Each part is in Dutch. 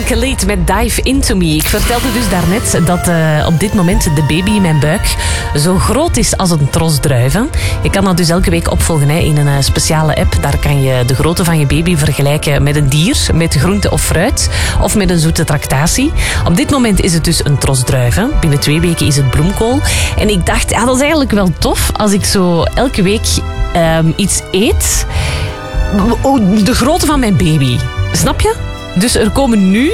Khalid met Dive Into Me. Ik vertelde dus daarnet dat op dit moment de baby in mijn buik zo groot is als een tros druiven. Je kan dat dus elke week opvolgen in een speciale app. Daar kan je de grootte van je baby vergelijken met een dier, met groente of fruit of met een zoete tractatie. Op dit moment is het dus een tros druiven. Binnen 2 weken is het bloemkool. En ik dacht, ja, dat is eigenlijk wel tof als ik zo elke week iets eet. De grootte van mijn baby. Snap je? Dus er komen nu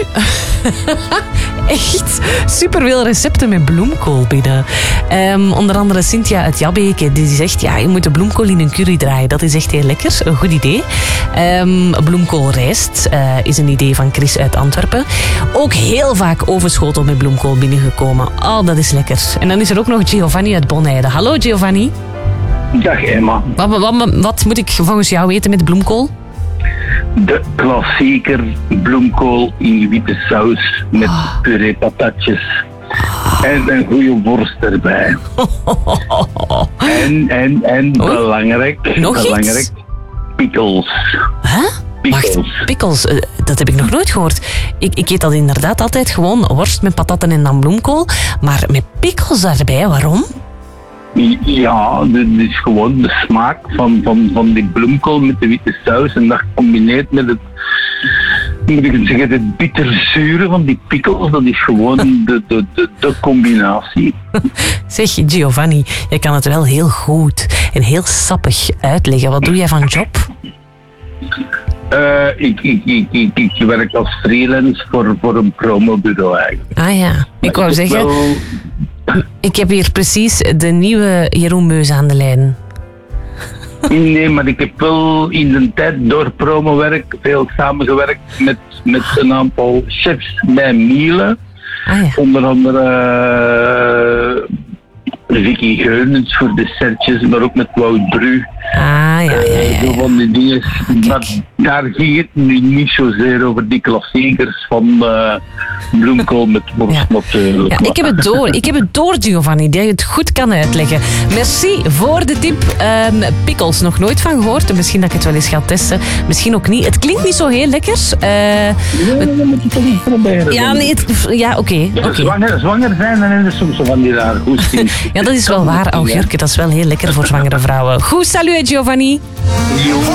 echt superveel recepten met bloemkool binnen. Onder andere Cynthia uit Jabbeke, die zegt, ja, je moet de bloemkool in een curry draaien. Dat is echt heel lekker, een goed idee. Bloemkoolrijst is een idee van Chris uit Antwerpen. Ook heel vaak overschotel met bloemkool binnengekomen. Oh, dat is lekker. En dan is er ook nog Giovanni uit Bonheide. Hallo Giovanni. Dag Emma. Wat moet ik volgens jou eten met bloemkool? De klassieker bloemkool in witte saus met puree patatjes. En een goede worst erbij. En belangrijk, pickles. Huh? Pickles. Wacht, pickles, dat heb ik nog nooit gehoord. Ik eet dat inderdaad altijd gewoon, worst met patatten en dan bloemkool. Maar met pickles daarbij, waarom? Ja, dit is gewoon de smaak van die bloemkool met de witte saus. En dat gecombineerd met het, moet ik zeggen, het bitterzure van die pickles. Dat is gewoon de combinatie. Zeg, Giovanni, je kan het wel heel goed en heel sappig uitleggen. Wat doe jij van job? Ik werk als freelance voor een promobureau eigenlijk. Ah ja, ik wou zeggen... Ik heb hier precies de nieuwe Jeroen Meus aan de lijn. Nee, maar ik heb wel in de tijd door promowerk veel samengewerkt met een aantal chefs bij Miele. Ah, ja. Onder andere Vicky Geunens voor dessertjes, maar ook met Wout Bru. Ah, ja. Zo van die dingen. Maar daar ging het nu niet zozeer over die klassiekers van bloemkool met worst. Ja, ik heb het door, Giovanni, dat je het goed kan uitleggen. Merci voor de tip. Pickles, nog nooit van gehoord. Misschien dat ik het wel eens ga testen. Misschien ook niet. Het klinkt niet zo heel lekker. Dat moet je toch niet proberen. Ja, nee, oké. Zwanger zijn, dan hebben ze soms zo van die raar goesting. Ja, dat is wel waar, augurken. Dat is wel heel lekker voor zwangere vrouwen. Goed, salut Giovanni. Jo.